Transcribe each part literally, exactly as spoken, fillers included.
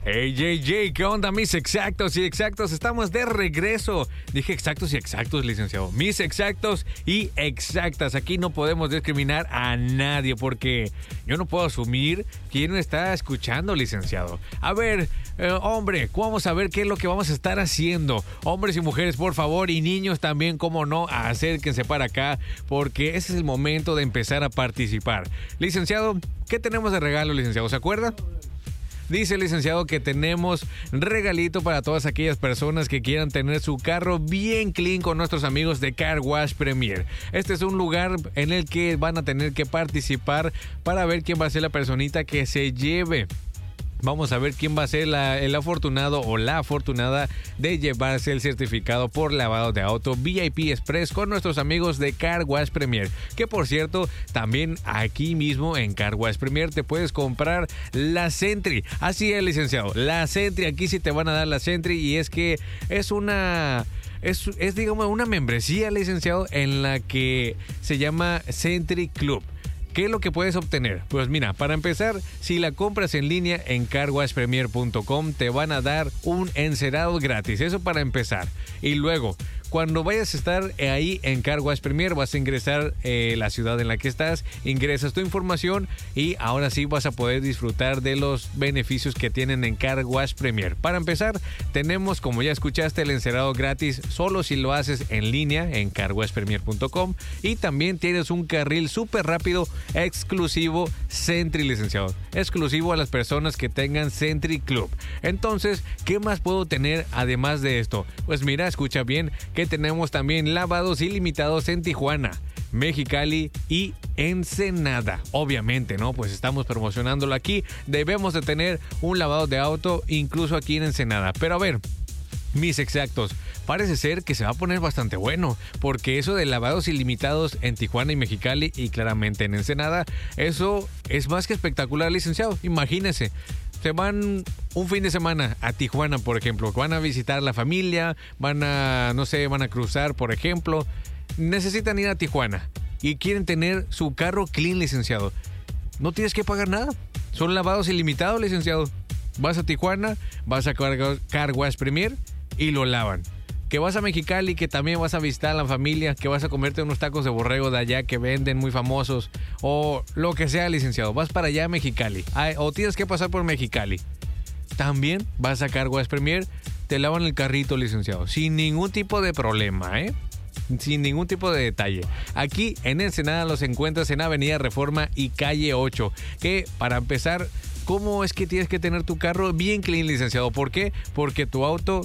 Hey, J J, ¿qué onda, mis exactos y exactos? Estamos de regreso. Dije exactos y exactos, licenciado. Mis exactos y exactas. Aquí no podemos discriminar a nadie porque yo no puedo asumir quién está escuchando, licenciado. A ver, eh, hombre, vamos a ver qué es lo que vamos a estar haciendo. Hombres y mujeres, por favor, y niños también, cómo no, acérquense para acá porque ese es el momento de empezar a participar. Licenciado, ¿qué tenemos de regalo, licenciado? ¿Se acuerda? Dice el licenciado que tenemos regalito para todas aquellas personas que quieran tener su carro bien clean con nuestros amigos de Car Wash Premier. Este es un lugar en el que van a tener que participar para ver quién va a ser la personita que se lleve. Vamos a ver quién va a ser la, el afortunado o la afortunada de llevarse el certificado por lavado de auto V I P Express con nuestros amigos de Car Wash Premier. Que por cierto, también aquí mismo en Car Wash Premier te puedes comprar la Sentry. Así es, licenciado, la Sentry. Aquí sí te van a dar la Sentry y es que es una... Es, es digamos una membresía, licenciado, en la que se llama Sentry Club. ¿Qué es lo que puedes obtener? Pues mira, para empezar, si la compras en línea en car wash premier punto com te van a dar un encerado gratis, eso para empezar. Y luego, cuando vayas a estar ahí en Car Wash Premier, vas a ingresar eh, la ciudad en la que estás, ingresas tu información y ahora sí vas a poder disfrutar de los beneficios que tienen en Car Wash Premier. Para empezar, tenemos, como ya escuchaste, el encerado gratis solo si lo haces en línea en car wash premier punto com y también tienes un carril súper rápido exclusivo Sentry, licenciado. Exclusivo a las personas que tengan Sentry Club. Entonces, ¿qué más puedo tener además de esto? Pues mira, escucha bien que tenemos también lavados ilimitados en Tijuana, Mexicali y Ensenada. Obviamente, ¿no? Pues estamos promocionándolo aquí. Debemos de tener un lavado de auto incluso aquí en Ensenada. Pero a ver, mis exactos, parece ser que se va a poner bastante bueno, porque eso de lavados ilimitados en Tijuana y Mexicali y claramente en Ensenada, eso es más que espectacular, licenciado. Imagínese. Se van un fin de semana a Tijuana, por ejemplo. Van a visitar la familia, van a, no sé, van a cruzar, por ejemplo. Necesitan ir a Tijuana y quieren tener su carro clean, licenciado. No tienes que pagar nada. Son lavados ilimitados, licenciado. Vas a Tijuana, vas a Car Wash Premier y lo lavan. Que vas a Mexicali, que también vas a visitar a la familia, que vas a comerte unos tacos de borrego de allá que venden muy famosos, o lo que sea, licenciado. Vas para allá a Mexicali, o tienes que pasar por Mexicali. También vas a Car Wash Premier, te lavan el carrito, licenciado, sin ningún tipo de problema, ¿eh? Sin ningún tipo de detalle. Aquí en Ensenada los encuentras en Avenida Reforma y Calle ocho. Que para empezar, ¿cómo es que tienes que tener tu carro bien clean, licenciado? ¿Por qué? Porque tu auto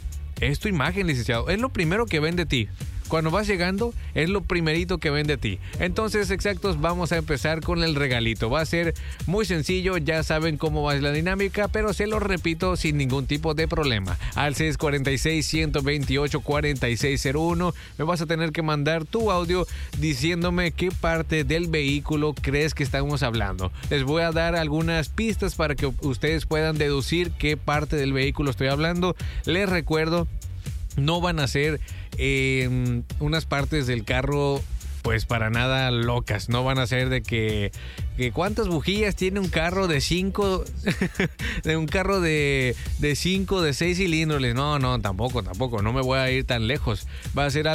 es tu imagen, licenciado. Es lo primero que ven de ti. Cuando vas llegando, es lo primerito que ven de ti. Entonces, exactos, vamos a empezar con el regalito. Va a ser muy sencillo, ya saben cómo va la dinámica, pero se lo repito sin ningún tipo de problema. Al seis cuatro seis, uno dos ocho, cuatro seis cero uno me vas a tener que mandar tu audio diciéndome qué parte del vehículo crees que estamos hablando. Les voy a dar algunas pistas para que ustedes puedan deducir qué parte del vehículo estoy hablando. Les recuerdo, no van a ser eh, unas partes del carro pues para nada locas. No van a ser de que, que cuántas bujías tiene un carro de cinco de un carro de de cinco, de seis cilindros. No, no, tampoco, tampoco. No me voy a ir tan lejos. Va a ser